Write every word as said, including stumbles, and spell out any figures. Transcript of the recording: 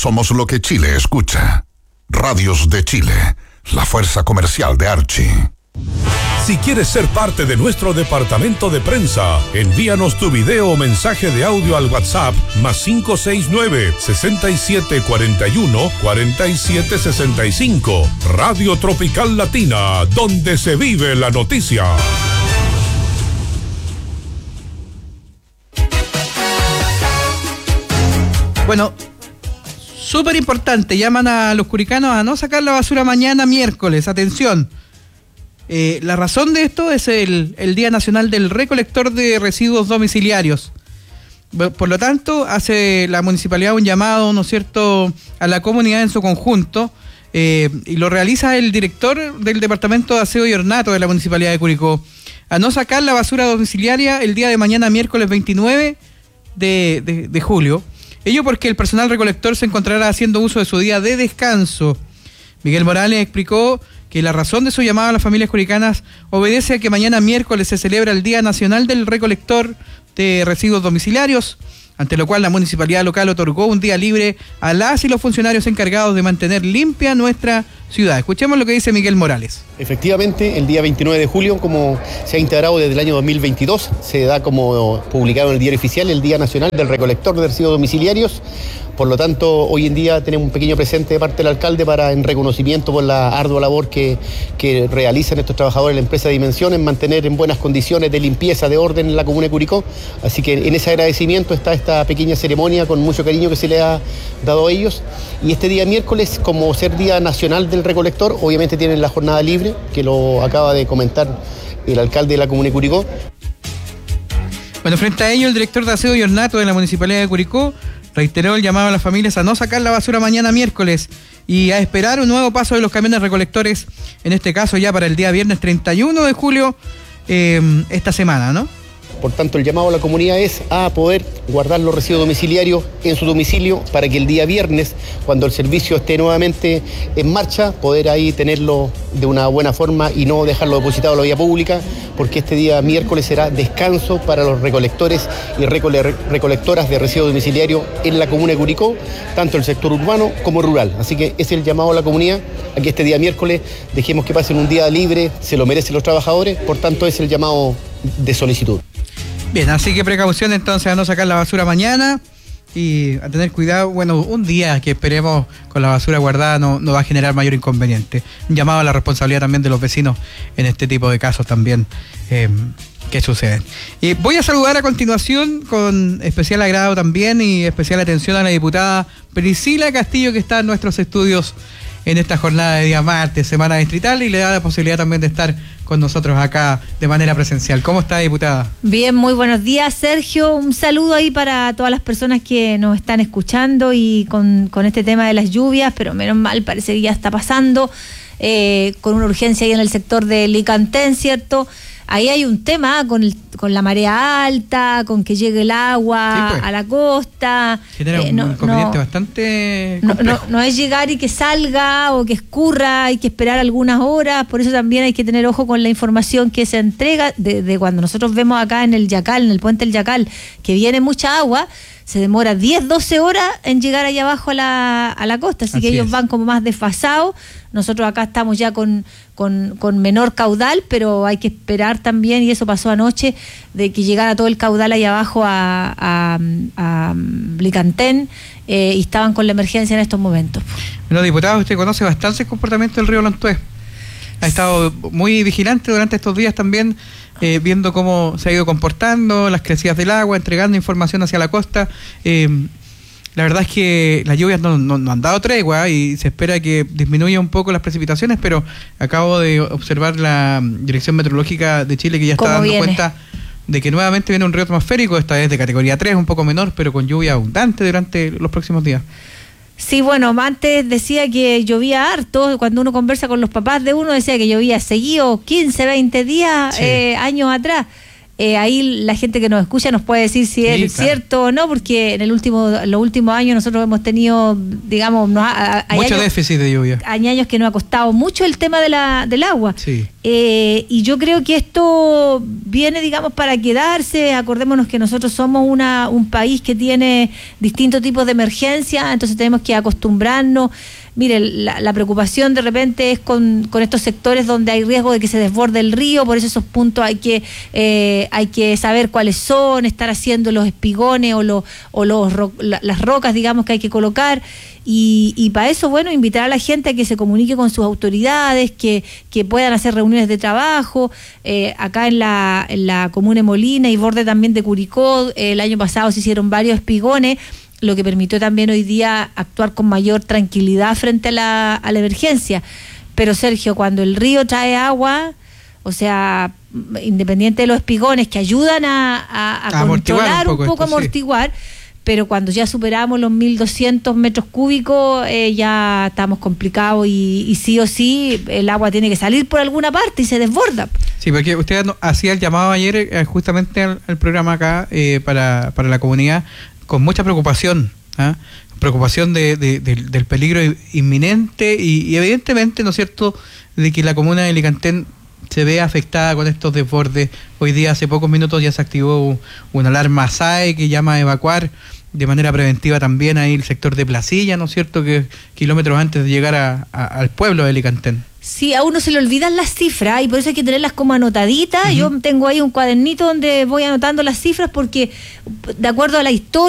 Somos lo que Chile escucha. Radios de Chile, la fuerza comercial de Archie. Si quieres ser parte de nuestro departamento de prensa, envíanos tu video o mensaje de audio al WhatsApp más cinco seis nueve, seis siete cuatro uno, cuatro siete seis cinco. Radio Tropical Latina, donde se vive la noticia. Bueno, súper importante, llaman a los curicanos a no sacar la basura mañana miércoles, atención. Eh, la razón de esto es el, el Día Nacional del Recolector de Residuos Domiciliarios. Por lo tanto, hace la municipalidad un llamado, ¿no es cierto?, a la comunidad en su conjunto, eh, y lo realiza el director del Departamento de Aseo y Ornato de la Municipalidad de Curicó, a no sacar la basura domiciliaria el día de mañana, miércoles veintinueve de, de, de julio. Ello porque el personal recolector se encontrará haciendo uso de su día de descanso. Miguel Morales explicó que la razón de su llamado a las familias curicanas obedece a que mañana miércoles se celebra el Día Nacional del Recolector de Residuos Domiciliarios, ante lo cual la municipalidad local otorgó un día libre a las y los funcionarios encargados de mantener limpia nuestra ciudad. Escuchemos lo que dice Miguel Morales. Efectivamente, el día veintinueve de julio, como se ha integrado desde el año dos mil veintidós, se da como publicado en el Diario Oficial el Día Nacional del Recolector de Residuos Domiciliarios. Por lo tanto, hoy en día tenemos un pequeño presente de parte del alcalde para en reconocimiento por la ardua labor que, que realizan estos trabajadores de la empresa Dimensión en mantener en buenas condiciones de limpieza, de orden en la comuna de Curicó. Así que en ese agradecimiento está esta pequeña ceremonia con mucho cariño que se le ha dado a ellos. Y este día miércoles, como ser Día Nacional del Recolector, obviamente tienen la jornada libre, que lo acaba de comentar el alcalde de la comuna de Curicó. Bueno, frente a ello, el director de Aseo y Ornato de la Municipalidad de Curicó reiteró el llamado a las familias a no sacar la basura mañana miércoles y a esperar un nuevo paso de los camiones recolectores, en este caso ya para el día viernes treinta y uno de julio, eh, esta semana, ¿no? Por tanto, el llamado a la comunidad es a poder guardar los residuos domiciliarios en su domicilio para que el día viernes, cuando el servicio esté nuevamente en marcha, poder ahí tenerlo de una buena forma y no dejarlo depositado en la vía pública, porque este día miércoles será descanso para los recolectores y recole- recolectoras de residuos domiciliarios en la comuna de Curicó, tanto el sector urbano como rural. Así que es el llamado a la comunidad a que este día miércoles dejemos que pasen un día libre, se lo merecen los trabajadores, por tanto es el llamado de solicitud. Bien, así que precaución entonces a no sacar la basura mañana y a tener cuidado. Bueno, un día que esperemos con la basura guardada no, no va a generar mayor inconveniente. Un llamado a la responsabilidad también de los vecinos en este tipo de casos también eh, que suceden. Y voy a saludar a continuación con especial agrado también y especial atención a la diputada Priscila Castillo, que está en nuestros estudios en esta jornada de día martes, semana distrital, y le da la posibilidad también de estar con nosotros acá de manera presencial. ¿Cómo está, diputada? Bien, muy buenos días, Sergio. Un saludo ahí para todas las personas que nos están escuchando y con, con este tema de las lluvias, pero menos mal, parece que ya está pasando, eh, con una urgencia ahí en el sector de Licantén, ¿cierto? Ahí hay un tema con, el, con la marea alta, con que llegue el agua sí, pues, a la costa. Genera eh, no, un inconveniente no, bastante complejo. No, no, no es llegar y que salga o que escurra, hay que esperar algunas horas. Por eso también hay que tener ojo con la información que se entrega de, de cuando nosotros vemos acá en el Yacal, en el puente del Yacal, que viene mucha agua. Se demora diez, doce horas en llegar allá abajo a la, a la costa, así, así que ellos es. van como más desfasados. Nosotros acá estamos ya con, con, con menor caudal, pero hay que esperar también, y eso pasó anoche, de que llegara todo el caudal allá abajo a, a, a Licantén, eh, y estaban con la emergencia en estos momentos. Bueno, diputado, usted conoce bastante el comportamiento del río Lontué. Ha estado muy vigilante durante estos días también, eh, viendo cómo se ha ido comportando, las crecidas del agua, entregando información hacia la costa. Eh, la verdad es que las lluvias no, no, no han dado tregua y se espera que disminuya un poco las precipitaciones, pero acabo de observar la Dirección Meteorológica de Chile que ya está dando viene? cuenta de que nuevamente viene un río atmosférico, esta vez de categoría tres, un poco menor, pero con lluvia abundante durante los próximos días. Sí, bueno, antes decía que llovía harto, cuando uno conversa con los papás de uno decía que llovía seguido quince, veinte días, sí. eh, años atrás. Eh, ahí la gente que nos escucha nos puede decir si sí, es claro. cierto o no, porque en el último, los últimos años nosotros hemos tenido, digamos, nos ha, mucho años, déficit de lluvia. Hay años que nos ha costado mucho el tema de la, del agua. Sí. Eh, y yo creo que esto viene, digamos, para quedarse. Acordémonos que nosotros somos una, un país que tiene distintos tipos de emergencias, entonces tenemos que acostumbrarnos. Mire, la, la preocupación de repente es con, con estos sectores donde hay riesgo de que se desborde el río, por eso esos puntos hay que eh, hay que saber cuáles son, estar haciendo los espigones o, los, o los, ro, la, las rocas, digamos, que hay que colocar. Y, y para eso, bueno, invitar a la gente a que se comunique con sus autoridades, que, que puedan hacer reuniones de trabajo. Eh, acá en la, en la comuna de Molina y borde también de Curicó, eh, el año pasado se hicieron varios espigones, lo que permitió también hoy día actuar con mayor tranquilidad frente a la, a la emergencia. Pero Sergio, cuando el río trae agua, o sea, independiente de los espigones que ayudan a, a, a, a controlar un poco, un poco esto, amortiguar, sí. Pero cuando ya superamos los mil doscientos metros cúbicos, eh, ya estamos complicados y, y sí o sí el agua tiene que salir por alguna parte y se desborda. Sí, porque usted hacía el llamado ayer eh, justamente al, al programa acá eh, para, para la comunidad con mucha preocupación, ¿eh? preocupación de, de, de, del peligro inminente y, y evidentemente, ¿no es cierto?, de que la comuna de Licantén se ve afectada con estos desbordes. Hoy día, hace pocos minutos, ya se activó una alarma S A E que llama a evacuar de manera preventiva también ahí el sector de Placilla, ¿no es cierto?, que kilómetros antes de llegar a, a, al pueblo de Licantén. Sí, a uno se le olvidan las cifras y por eso hay que tenerlas como anotaditas. Uh-huh. Yo tengo ahí un cuadernito donde voy anotando las cifras porque, de acuerdo a la historia,